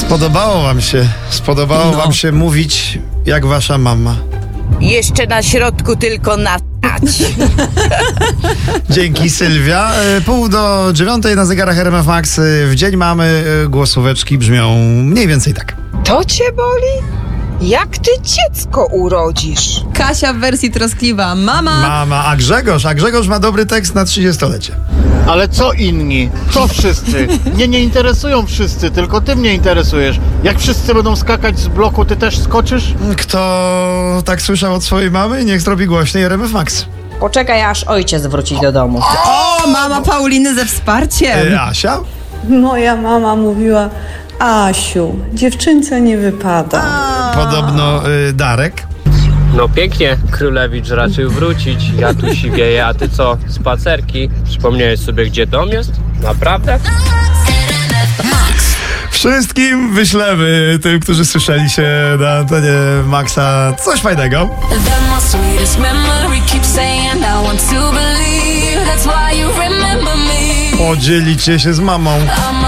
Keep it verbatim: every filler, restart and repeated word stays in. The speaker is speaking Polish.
Spodobało wam się, spodobało No. wam się mówić jak wasza mama. Jeszcze na środku tylko natać. Dzięki, Sylwia. E, Pół do dziewiątej na zegarach R M F Max. E, W dzień mamy e, głosóweczki brzmią mniej więcej tak. To cię boli? Jak ty dziecko urodzisz? Kasia w wersji troskliwa. Mama! Mama, a Grzegorz, a Grzegorz ma dobry tekst na trzydziestolecie. Ale co inni? Co wszyscy? Mnie nie interesują wszyscy, tylko ty mnie interesujesz. Jak wszyscy będą skakać z bloku, ty też skoczysz? Kto tak słyszał od swojej mamy, niech zrobi głośniej R M F Max. Poczekaj, aż ojciec wróci do domu. O, mama Pauliny ze wsparciem. E, Asia? Moja mama mówiła: Asiu, dziewczynce nie wypada. Podobno y, Darek. No pięknie, królewicz raczył wrócić. Ja tu siwieję, a ty co? Spacerki? Przypomniałeś sobie, gdzie dom jest? Naprawdę? Wszystkim wyślemy, tym, którzy słyszeli się na antenie Maxa, coś fajnego. Podzielicie się z mamą.